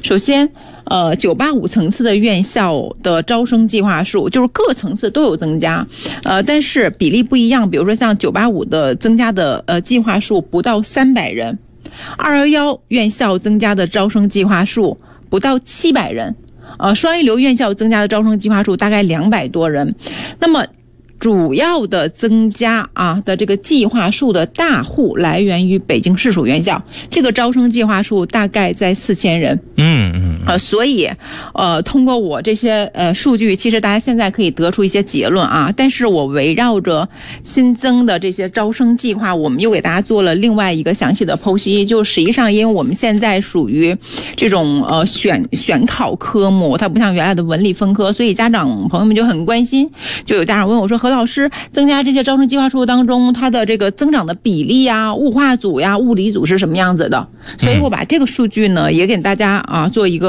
首先985层次的院校的招生计划数就是各层次都有增加，但是比例不一样。比如说像985的增加的计划数不到300人，211院校增加的招生计划数不到700人，双一流院校增加的招生计划数大概200多人。那么主要的增加的这个计划数的大户来源于北京市属院校，这个招生计划数大概在4000人。所以通过我这些数据，其实大家现在可以得出一些结论啊。但是我围绕着新增的这些招生计划，我们又给大家做了另外一个详细的剖析。就实际上，因为我们现在属于这种选考科目，它不像原来的文理分科，所以家长朋友们就很关心。就有家长问我说，何老师，增加这些招生计划数当中，它的这个增长的比例啊，物化组呀、物理组是什么样子的？所以我把这个数据呢也给大家做一个